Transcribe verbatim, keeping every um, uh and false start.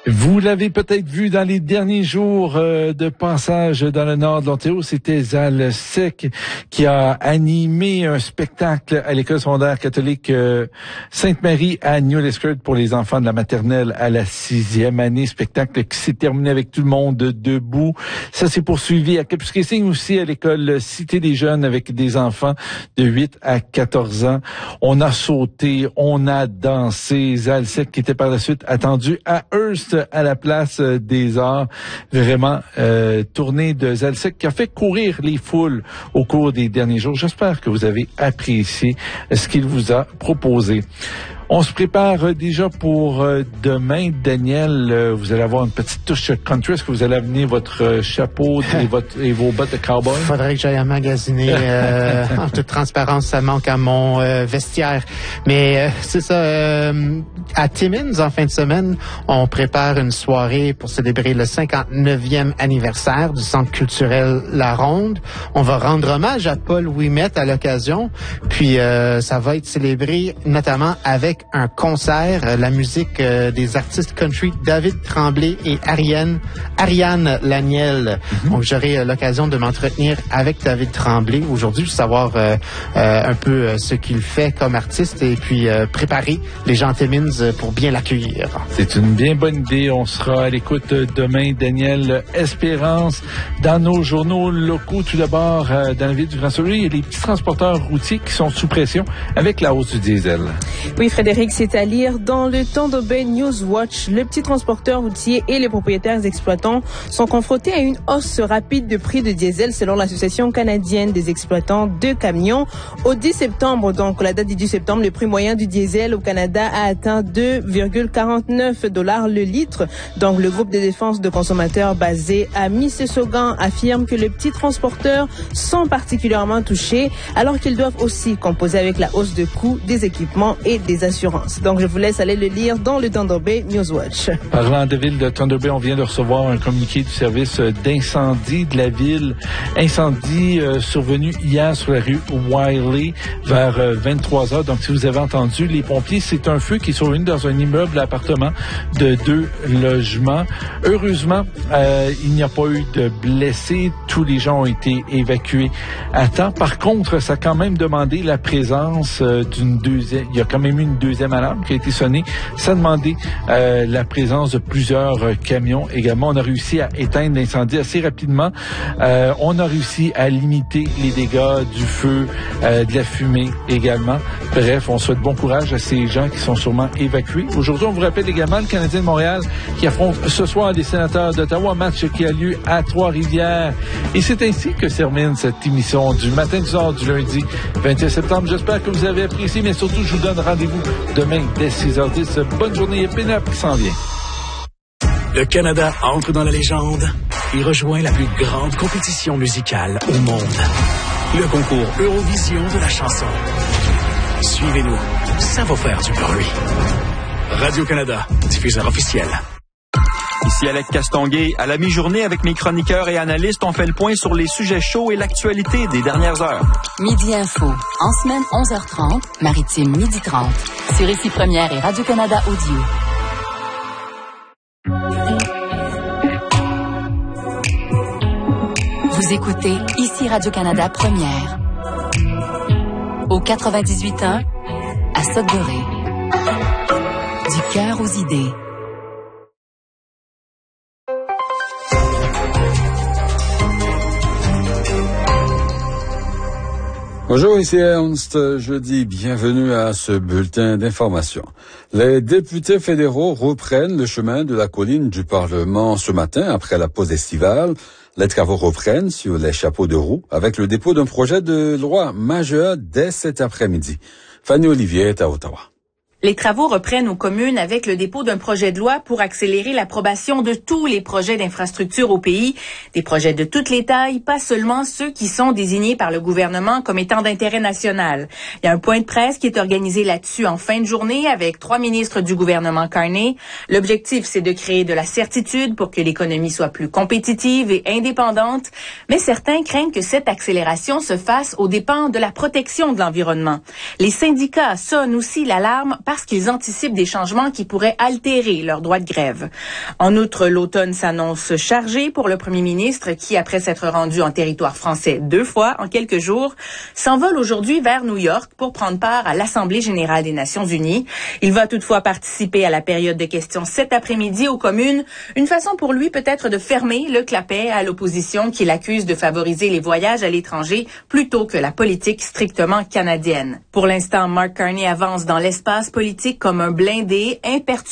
Vous l'avez peut-être vu dans les derniers jours euh, de passage dans le nord de l'Ontario, c'était Zal Sec qui a animé un spectacle à l'école secondaire catholique euh, Sainte-Marie à New Liskeard pour les enfants de la maternelle à la sixième année. Spectacle qui s'est terminé avec tout le monde debout. Ça s'est poursuivi à Kapuskasing aussi à l'école Cité des Jeunes avec des enfants de huit à quatorze ans. On a sauté, on a dansé. Zal Sec qui était par la suite attendu à Hearst à la place des Arts. Vraiment, euh, tournée de Zal Sec qui a fait courir les foules au cours des derniers jours. J'espère que vous avez apprécié ce qu'il vous a proposé. On se prépare déjà pour demain. Daniel, vous allez avoir une petite touche country. Est-ce que vous allez amener votre chapeau et, votre, et vos bottes de cowboy? Il faudrait que j'aille magasiner. Euh, en toute transparence, ça manque à mon euh, vestiaire. Mais euh, c'est ça. Euh, à Timmins, en fin de semaine, on prépare une soirée pour célébrer le cinquante-neuvième anniversaire du Centre culturel La Ronde. On va rendre hommage à Paul Ouimet à l'occasion. Puis, euh, ça va être célébré notamment avec un concert, la musique euh, des artistes country David Tremblay et Ariane, Ariane Laniel. Mm-hmm. Donc, j'aurai euh, l'occasion de m'entretenir avec David Tremblay aujourd'hui, pour savoir euh, euh, un peu euh, ce qu'il fait comme artiste et puis euh, préparer les gens Timmins pour bien l'accueillir. C'est une bien bonne idée. On sera à l'écoute demain, Daniel. Espérance dans nos journaux locaux. Tout d'abord, euh, dans la ville du Grand-Sault, il y a les petits transporteurs routiers qui sont sous pression avec la hausse du diesel. Oui, Frédéric, c'est à lire dans le Thunder Bay News Watch. Le petit transporteur routier et les propriétaires exploitants sont confrontés à une hausse rapide de prix de diesel selon l'Association canadienne des exploitants de camions. Au dix septembre, donc la date du dix septembre, le prix moyen du diesel au Canada a atteint deux virgule quarante-neuf dollars le litre. Donc le groupe de défense de consommateurs basé à Mississauga affirme que les petits transporteurs sont particulièrement touchés alors qu'ils doivent aussi composer avec la hausse de coûts des équipements et des assurances. Donc, je vous laisse aller le lire dans le Thunder Bay News Watch. Parlant de ville de Thunder Bay, on vient de recevoir un communiqué du service d'incendie de la ville. Incendie euh, survenu hier sur la rue Wiley vers euh, vingt-trois heures. Donc, si vous avez entendu, les pompiers, c'est un feu qui est survenu dans un immeuble appartement de deux logements. Heureusement, euh, il n'y a pas eu de blessés. Tous les gens ont été évacués à temps. Par contre, ça a quand même demandé la présence euh, d'une deuxième... Il y a quand même eu une deuxième alarme qui a été sonnée. Ça a demandé euh, la présence de plusieurs euh, camions également. On a réussi à éteindre l'incendie assez rapidement. Euh, on a réussi à limiter les dégâts du feu, euh, de la fumée également. Bref, on souhaite bon courage à ces gens qui sont sûrement évacués. Aujourd'hui, on vous rappelle également le Canadien de Montréal qui affronte ce soir les Sénateurs d'Ottawa, match qui a lieu à Trois-Rivières. Et c'est ainsi que se termine cette émission du matin du soir du lundi vingt et un septembre. J'espère que vous avez apprécié, mais surtout, je vous donne rendez-vous demain dès six heures dix. Bonne journée et Pénap qui s'en vient. Le Canada entre dans la légende et rejoint la plus grande compétition musicale au monde. Le concours Eurovision de la chanson. Suivez-nous, ça va faire du bruit. Radio-Canada, diffuseur officiel. Ici Alex Castonguay. À la mi-journée, avec mes chroniqueurs et analystes, on fait le point sur les sujets chauds et l'actualité des dernières heures. Midi Info. En semaine, onze heures trente. Maritime, midi trente. Sur Ici Première et Radio-Canada Audio. Vous écoutez Ici Radio-Canada Première. Au quatre-vingt-dix-huit point un, à Sudbury. Du cœur aux idées. Bonjour, ici Ernst. Jeudi, bienvenue à ce bulletin d'information. Les députés fédéraux reprennent le chemin de la colline du Parlement ce matin après la pause estivale. Les travaux reprennent sur les chapeaux de roue avec le dépôt d'un projet de loi majeur dès cet après-midi. Fanny Olivier est à Ottawa. Les travaux reprennent aux communes avec le dépôt d'un projet de loi pour accélérer l'approbation de tous les projets d'infrastructure au pays. Des projets de toutes les tailles, pas seulement ceux qui sont désignés par le gouvernement comme étant d'intérêt national. Il y a un point de presse qui est organisé là-dessus en fin de journée avec trois ministres du gouvernement Carney. L'objectif, c'est de créer de la certitude pour que l'économie soit plus compétitive et indépendante. Mais certains craignent que cette accélération se fasse aux dépens de la protection de l'environnement. Les syndicats sonnent aussi l'alarme parce qu'ils anticipent des changements qui pourraient altérer leur droit de grève. En outre, l'automne s'annonce chargé pour le premier ministre qui, après s'être rendu en territoire français deux fois en quelques jours, s'envole aujourd'hui vers New York pour prendre part à l'Assemblée générale des Nations unies. Il va toutefois participer à la période de questions cet après-midi aux communes, une façon pour lui peut-être de fermer le clapet à l'opposition qui l'accuse de favoriser les voyages à l'étranger plutôt que la politique strictement canadienne. Pour l'instant, Mark Carney avance dans l'espace politique comme un blindé imperturbable